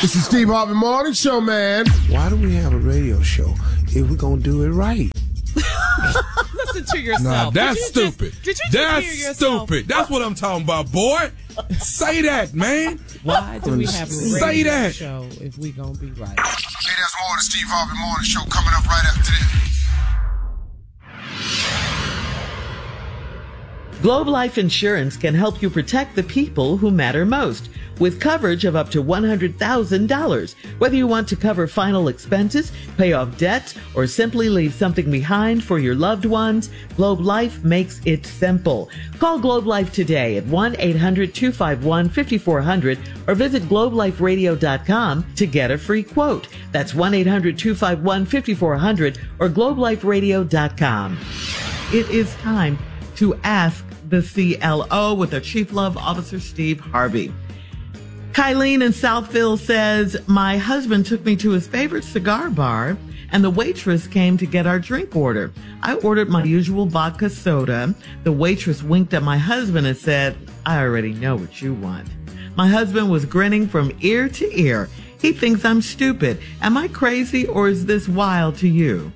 This is Steve Harvey Morning Show, man. Why do we have a radio show if we're going to do it right? Listen to yourself. Nah, that's stupid. Did you that's hear yourself? stupid. That's what I'm talking about, boy. Say that, man. Why do we have a Say radio that. show if we gonna be right? Hey, there's more of the Steve Harvey Morning Show coming up right after this. Globe Life Insurance can help you protect the people who matter most with coverage of up to $100,000. Whether you want to cover final expenses, pay off debts, or simply leave something behind for your loved ones, Globe Life makes it simple. Call Globe Life today at 1-800-251-5400 or visit globeliferadio.com to get a free quote. That's 1-800-251-5400 or globeliferadio.com. It is time to ask the CLO with our Chief Love Officer, Steve Harvey. Kylene in Southfield says, my husband took me to his favorite cigar bar and the waitress came to get our drink order. I ordered my usual vodka soda. The waitress winked at my husband and said, I already know what you want. My husband was grinning from ear to ear. He thinks I'm stupid. Am I crazy or is this wild to you?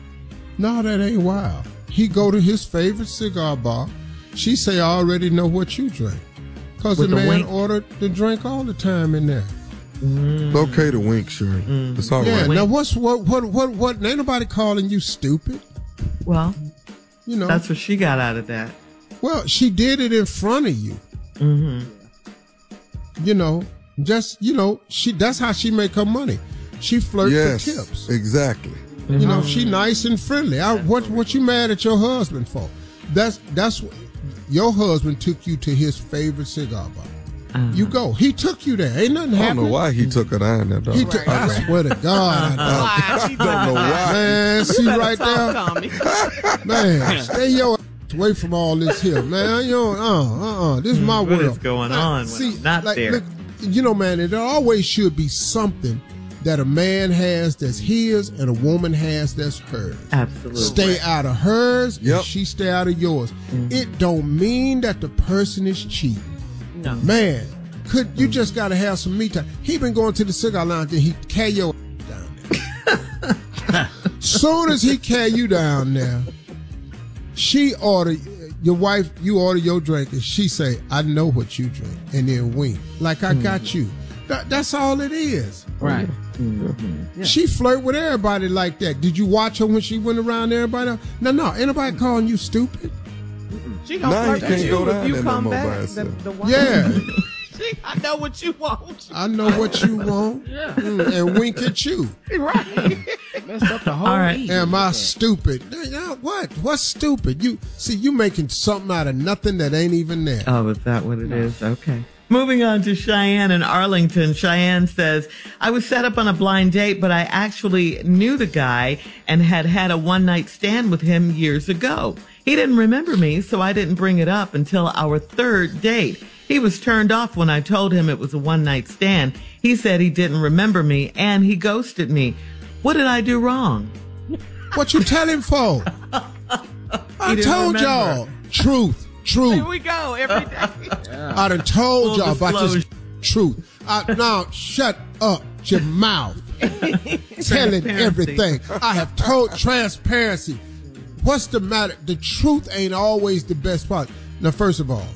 No, that ain't wild. He go to his favorite cigar bar. She say, I already know what you drink. Because the man ordered the drink all the time in there. It's okay to wink, Sherry. It's all Yeah, right. now what, ain't nobody calling you stupid. Well, You know, that's what she got out of that. well, she did it in front of you. Mm-hmm. You know, that's how she make her money. She flirts Yes, for tips. exactly. You know, she nice and friendly. What you mad at your husband for? That's what your husband took you to his favorite cigar bar. You go. He took you there. Ain't nothing I don't happening. know why he took her down there, though. I swear to God. I don't know why. Man, see right there? Man, stay your ass away from all this here, man. You know, this is my What world. is going on when I'm not there? Look, you know, man, there always should be something that a man has that's his and a woman has that's hers. Absolutely. Stay out of hers Yep. and she stay out of yours. It don't mean that the person is cheating. No. Man, you just got to have some me time. He been going to the cigar lounge and he carry your down there. Soon as he carry you down there, she order, your wife, you order your drink and she say, I know what you drink. And then wink. Like I got you. That's all it is. Right. Yeah. She flirt with everybody like that. Did you watch her when she went around everybody else? No, ain't nobody calling you stupid. She gonna Now flirt he with can't you go if down you there no come more by back. himself. The wife. Yeah. I know what you want. I know what you want. And wink at you. Right. Messed up the whole All right. evening. Am I stupid? Now, what? What's stupid? You making something out of nothing that ain't even there. Oh, is that what it is? Okay. Moving on to Cheyenne in Arlington. Cheyenne says, I was set up on a blind date, but I actually knew the guy and had a one-night stand with him years ago. He didn't remember me, so I didn't bring it up until our third date. He was turned off when I told him it was a one-night stand. He said he didn't remember me, and he ghosted me. What did I do wrong? What you tell him for? I didn't told remember. y'all. Truth. Here we go every day. I done told Full y'all about this disclosure. truth. Now, shut up your mouth. Telling everything. I have told transparency. What's the matter? The truth ain't always the best part. Now, first of all,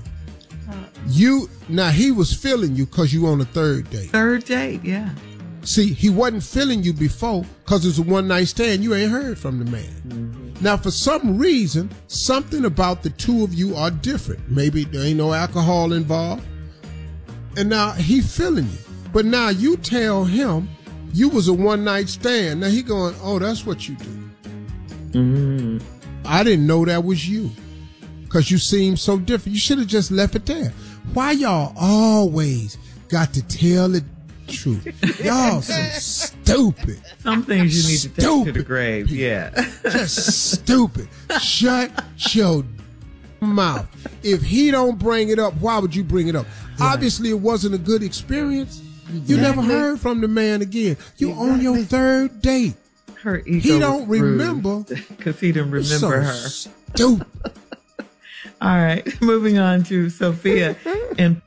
he was feeling you because you on a third date. Third date, yeah. See, he wasn't feeling you before because it was a one-night stand. You ain't heard from the man. Now, for some reason, something about the two of you are different. Maybe there ain't no alcohol involved. And now he feeling you. But now you tell him you was a one-night stand. Now he going, oh, that's what you do. I didn't know that was you because you seem so different. You should have just left it there. Why y'all always got to tell the truth? Y'all so stupid. Some things you need to take to the Stupid grave, people. yeah. Just stupid. Shut your mouth. If he don't bring it up, why would you bring it up? Right. Obviously, it wasn't a good experience. You never heard from the man again. You on your third date. Her ego He don't remember because he didn't remember so her. Stupid. All right, moving on to Sophia in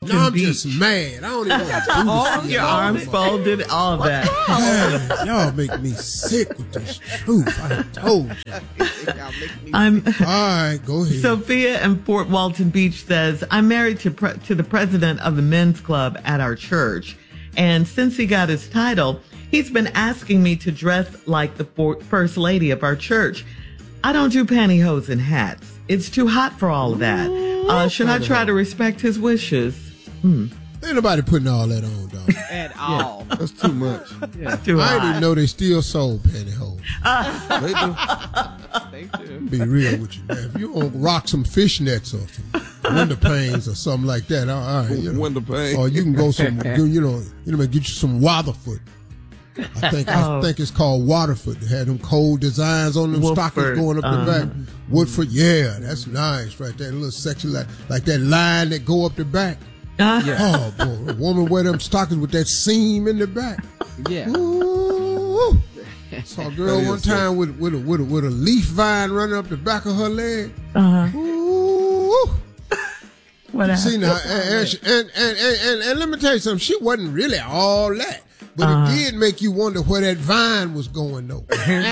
No, I'm just mad. I don't even want to do this. Your arms folded, all that. Man, y'all make me sick with this truth. I told you. I'm All right, go ahead. Sophia in Fort Walton Beach says, I'm married to the president of the men's club at our church. And since he got his title, he's been asking me to dress like the first lady of our church. I don't do pantyhose and hats. It's too hot for all of that. Should I try to respect his wishes? Ain't nobody putting all that on, dog. At all. That's too much. Too I hot. didn't even know they still sold pantyhose. They do. They do. Be real with you, man. If you don't rock some fishnets or some window panes or something like that, all right. You know. Window pane. Or you can go get you some Waterford. I think it's called Waterford. They had them cold designs on them Woodford. stockings going up the back. Woodford, yeah, that's nice right there. A little section like that line that go up the back. Oh boy, a woman wear them stockings with that seam in the back. Yeah. Ooh. Saw a girl one time with a leaf vine running up the back of her leg. Ooh. What happened? See now, and let me tell you something. She wasn't really all that, but it did make you wonder where that vine was going, though.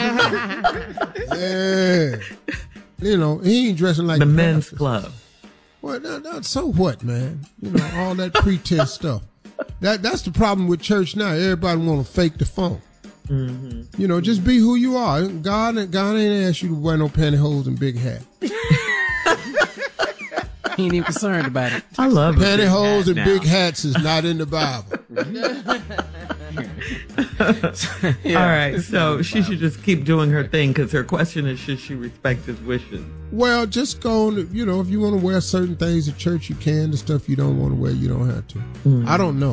Yeah, you know, he ain't dressing like The a men's pastor. club. Well, no, so what, man? You know, all that pretense stuff. That's the problem with church now. Everybody want to fake the funk. Mm-hmm. You know, just be who you are. God ain't asked you to wear no pantyhose and big hat. He ain't even concerned about it. I love it. Pantyhose and now. big hats is not in the Bible. All right, so she should just keep doing her thing because her question is, should she respect his wishes? Well, just go on, if you want to wear certain things at church, you can. The stuff you don't want to wear, you don't have to. I don't know.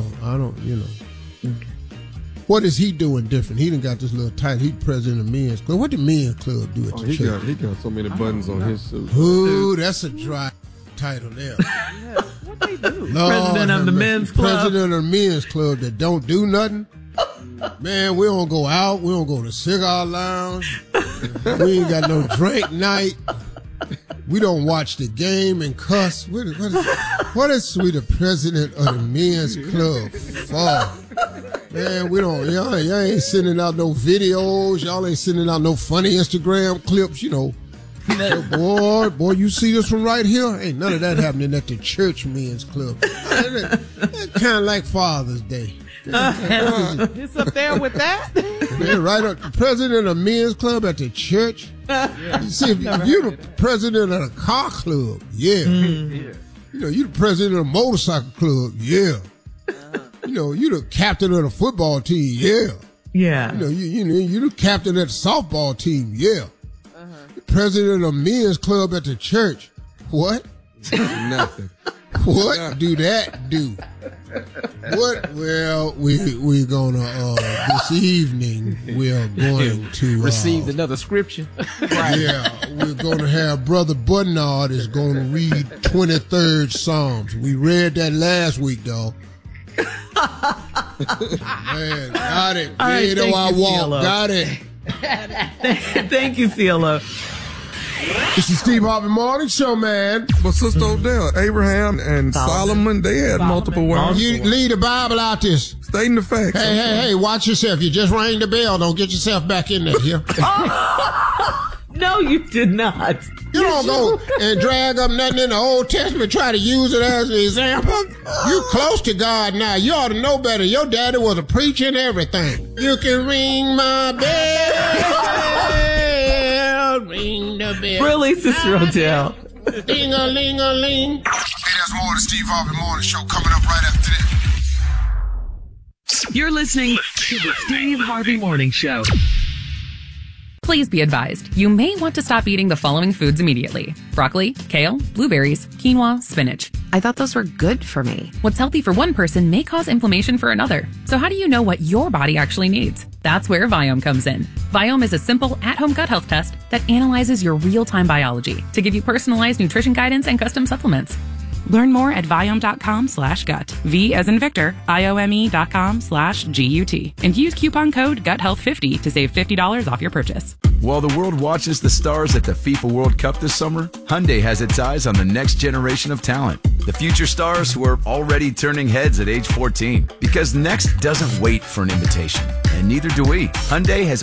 What is he doing different? He done got this little title. He's president of men's club. What the men's club do at the church? He got so many buttons on his suit. Ooh, that's a dry title there. What they do? Lord President of the have mercy. men's club. President of the men's club that don't do nothing. Man, we don't go out. We don't go to cigar lounge. We ain't got no drink night. We don't watch the game and cuss. What is we the president of the men's club for? Man, we don't. Y'all ain't sending out no videos. Y'all ain't sending out no funny Instagram clips. You know. Boy, you see this one right here? Ain't none of that happening at the church men's club. That's kind of like Father's Day. It's up there with that? Man, right up, the president of men's club at the church. You see, if you're the president of the car club, yeah. You know, you the president of the motorcycle club, yeah. You know, you the captain of the football team, yeah. Yeah. You know, you the captain of the softball team, yeah. The president of men's club at the church, what? Nothing. What do that do? What? Well, we're gonna this evening we're going to Received another scripture. Yeah, we're gonna have Brother Bernard is gonna read 23rd Psalms. We read that last week, dog. Man, got it. All right, Made thank I you, walk, CLO. got it. Thank you, CLO. This is Steve Harvey Morning Show, man. But Sister Odell, Abraham and Solomon, they had multiple wives. You leave the Bible out this. Stating the facts. Hey, watch yourself. You just rang the bell. Don't get yourself back in there here. No, you did not. You don't go and drag up nothing in the Old Testament, try to use it as an example. You close to God now. You ought to know better. Your daddy was a preacher and everything. You can ring my bell, ring the bell. Really, Sister Odell? Ding-a-ling-a-ling. Hey, there's more of the Steve Harvey Morning Show coming up right after this. You're listening to the Steve Harvey Morning Show. Please be advised, you may want to stop eating the following foods immediately. Broccoli, kale, blueberries, quinoa, spinach. I thought those were good for me. What's healthy for one person may cause inflammation for another. So how do you know what your body actually needs? That's where Viome comes in. Viome is a simple at-home gut health test that analyzes your real-time biology to give you personalized nutrition guidance and custom supplements. Learn more at Viome.com/gut. V as in Victor, IOME.com/GUT. And use coupon code GUTHEALTH50 to save $50 off your purchase. While the world watches the stars at the FIFA World Cup this summer, Hyundai has its eyes on the next generation of talent. The future stars who are already turning heads at age 14. Because next doesn't wait for an invitation. And neither do we. Hyundai has